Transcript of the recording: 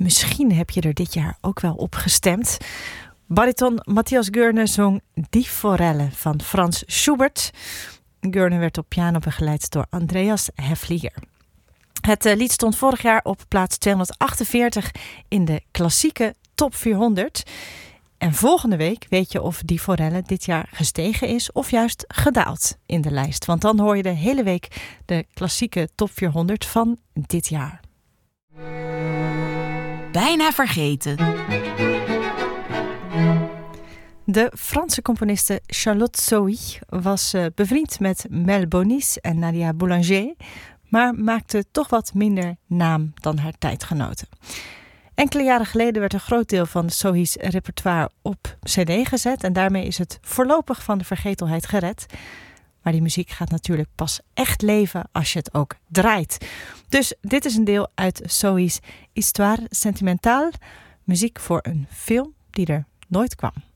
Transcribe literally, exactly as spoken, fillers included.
misschien heb je er dit jaar ook wel op gestemd. Bariton Matthias Goerne zong Die Forelle van Frans Schubert. Goerne werd op piano begeleid door Andreas Hefliger. Het uh, lied stond vorig jaar op plaats tweehonderdachtenveertig in de klassieke top vierhonderd. En volgende week weet je of Die Forelle dit jaar gestegen is of juist gedaald in de lijst. Want dan hoor je de hele week de klassieke top vierhonderd van dit jaar. Bijna vergeten. De Franse componiste Charlotte Sohi was uh, bevriend met Mel Bonis en Nadia Boulanger, maar maakte toch wat minder naam dan haar tijdgenoten. Enkele jaren geleden werd een groot deel van Sohi's repertoire op cd gezet en daarmee is het voorlopig van de vergetelheid gered. Maar die muziek gaat natuurlijk pas echt leven als je het ook draait. Dus dit is een deel uit Sohi's Histoire Sentimentale, muziek voor een film die er nooit kwam.